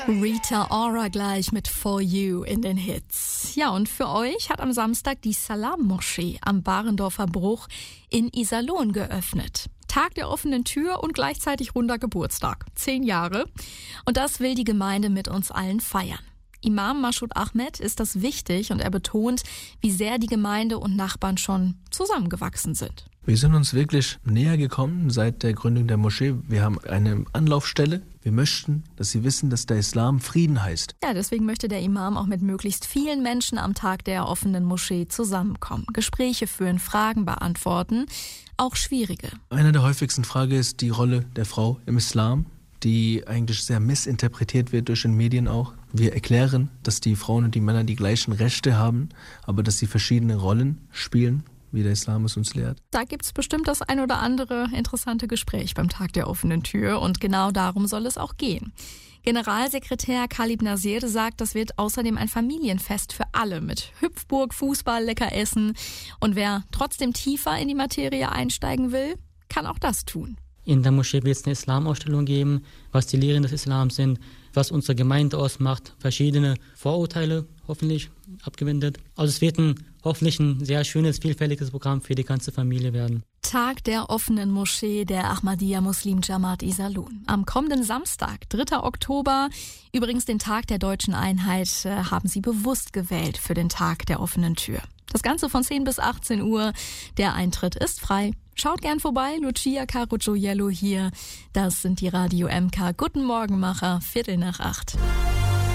Rita Ora gleich mit For You in den Hits. Ja, und für euch hat am Samstag die Salam-Moschee am Barendorfer Bruch in Iserlohn geöffnet. Tag der offenen Tür und gleichzeitig runder Geburtstag. 10 Jahre. Und das will die Gemeinde mit uns allen feiern. Imam Mashoud Ahmed ist das wichtig und er betont, wie sehr die Gemeinde und Nachbarn schon zusammengewachsen sind. Wir sind uns wirklich näher gekommen seit der Gründung der Moschee. Wir haben eine Anlaufstelle. Wir möchten, dass sie wissen, dass der Islam Frieden heißt. Ja, deswegen möchte der Imam auch mit möglichst vielen Menschen am Tag der offenen Moschee zusammenkommen. Gespräche führen, Fragen beantworten, auch schwierige. Eine der häufigsten Fragen ist die Rolle der Frau im Islam, die eigentlich sehr missinterpretiert wird durch den Medien auch. Wir erklären, dass die Frauen und die Männer die gleichen Rechte haben, aber dass sie verschiedene Rollen spielen, wie der Islam es uns lehrt. Da gibt's bestimmt das ein oder andere interessante Gespräch beim Tag der offenen Tür und genau darum soll es auch gehen. Generalsekretär Khalid Nasir sagt, das wird außerdem ein Familienfest für alle mit Hüpfburg, Fußball, lecker essen. Und wer trotzdem tiefer in die Materie einsteigen will, kann auch das tun. In der Moschee wird es eine Islamausstellung geben, was die Lehren des Islams sind, was unsere Gemeinde ausmacht, verschiedene Vorurteile hoffentlich abgewendet. Also es wird hoffentlich ein sehr schönes, vielfältiges Programm für die ganze Familie werden. Tag der offenen Moschee der Ahmadiyya Muslim Jamaat Iserlohn. Am kommenden Samstag, 3. Oktober, übrigens den Tag der deutschen Einheit, haben sie bewusst gewählt für den Tag der offenen Tür. Das Ganze von 10 bis 18 Uhr. Der Eintritt ist frei. Schaut gern vorbei, Lucia Caro Gioiello hier. Das sind die Radio MK Guten Morgenmacher, 7:45.